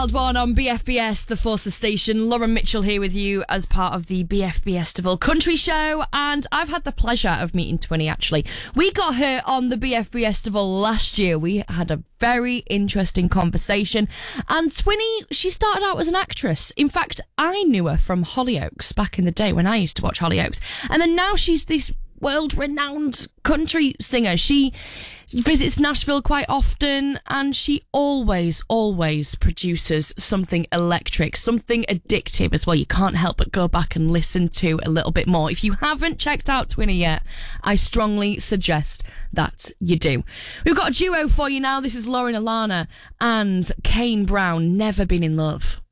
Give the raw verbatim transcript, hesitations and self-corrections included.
Wild One on B F B S, the Forces Station. Lauren Mitchell here with you as part of the B F B Festival Country Show, and I've had the pleasure of meeting Twinny, actually. We got her on the B F B Festival last year. We had a very interesting conversation, and Twinny, she started out as an actress. In fact, I knew her from Hollyoaks back in the day when I used to watch Hollyoaks, and then now she's this world-renowned country singer. She visits Nashville quite often, and she always, always produces something electric, something addictive as well. You can't help but go back and listen to a little bit more. If you haven't checked out Twinny yet, I strongly suggest that you do. We've got a duo for you now. This is Lauren Alana and Kane Brown, Never Been in Love.